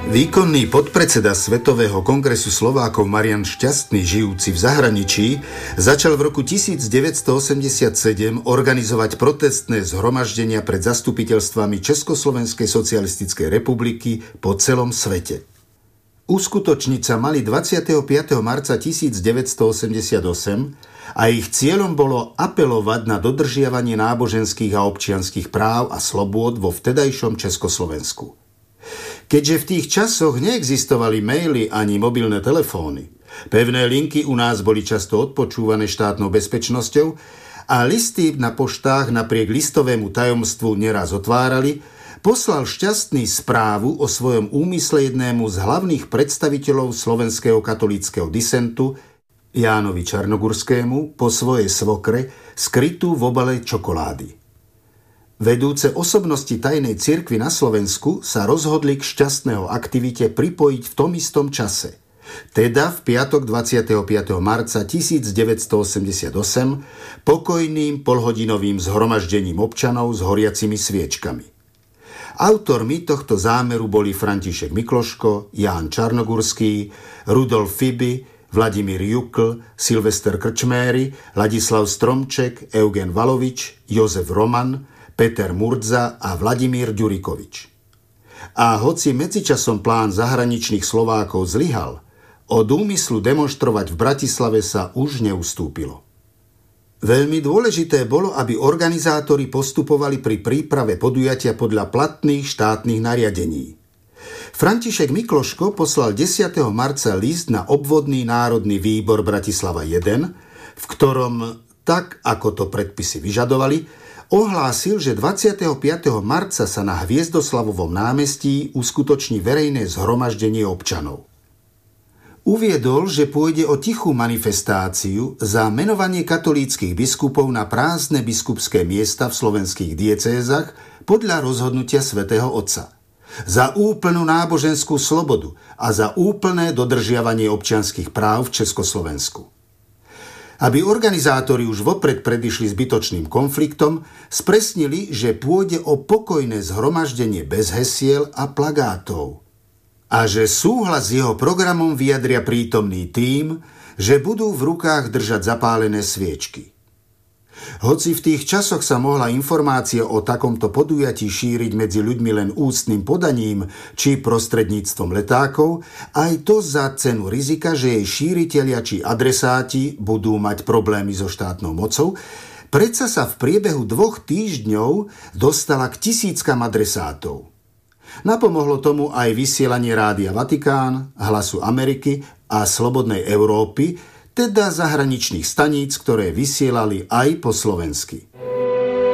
Výkonný podpredseda Svetového kongresu Slovákov Marian Šťastný, žijúci v zahraničí, začal v roku 1987 organizovať protestné zhromaždenia pred zastupiteľstvami Československej socialistickej republiky po celom svete. Uskutočniť sa mali 25. marca 1988 a ich cieľom bolo apelovať na dodržiavanie náboženských a občianskych práv a slobôd vo vtedajšom Československu. Keďže v tých časoch neexistovali maily ani mobilné telefóny, pevné linky u nás boli často odpočúvané štátnou bezpečnosťou a listy na poštách napriek listovému tajomstvu neraz otvárali, poslal Šťastný správu o svojom úmysle jednému z hlavných predstaviteľov slovenského katolíckeho disentu, Jánovi Čarnogurskému, po svojej svokre, skrytú v obale čokolády. Vedúce osobnosti tajnej cirkvi na Slovensku sa rozhodli k Šťastného aktivite pripojiť v tom istom čase, teda v piatok 25. marca 1988 pokojným polhodinovým zhromaždením občanov s horiacimi sviečkami. Autormi tohto zámeru boli František Mikloško, Ján Čarnogurský, Rudolf Fibi, Vladimír Jukl, Silvester Krčméry, Ladislav Stromček, Eugen Valovič, Jozef Roman, Peter Murdza a Vladimír Ďurikovič. A hoci medzičasom plán zahraničných Slovákov zlyhal, od úmyslu demonštrovať v Bratislave sa už neustúpilo. Veľmi dôležité bolo, aby organizátori postupovali pri príprave podujatia podľa platných štátnych nariadení. František Mikloško poslal 10. marca list na obvodný národný výbor Bratislava 1, v ktorom, tak ako to predpisy vyžadovali, ohlásil, že 25. marca sa na Hviezdoslavovom námestí uskutoční verejné zhromaždenie občanov. Uviedol, že pôjde o tichú manifestáciu za menovanie katolíckych biskupov na prázdne biskupské miesta v slovenských diecézach podľa rozhodnutia svätého Otca, za úplnú náboženskú slobodu a za úplné dodržiavanie občianskych práv v Československu. Aby organizátori už vopred predišli zbytočným konfliktom, spresnili, že pôjde o pokojné zhromaždenie bez hesiel a plagátov. A že súhlas s jeho programom vyjadria prítomný tým, že budú v rukách držať zapálené sviečky. Hoci v tých časoch sa mohla informácia o takomto podujatí šíriť medzi ľuďmi len ústnym podaním či prostredníctvom letákov, aj to za cenu rizika, že jej šíritelia či adresáti budú mať problémy so štátnou mocou, predsa sa v priebehu 2 týždňov dostala k tisíckam adresátov. Napomohlo tomu aj vysielanie Rádia Vatikán, Hlasu Ameriky a Slobodnej Európy, teda zahraničných staníc, ktoré vysielali aj po slovensky.